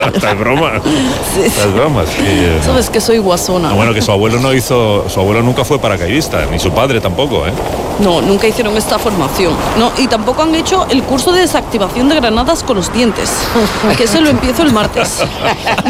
Estas bromas. Sí. Estas bromas. Sabes que soy guasona. Bueno, que su abuelo nunca fue paracaidista, ni su padre tampoco, ¿eh? No, nunca hicieron esta formación. No, y tampoco han hecho el curso de desactivación de granadas con los dientes, que ese lo empiezo el martes.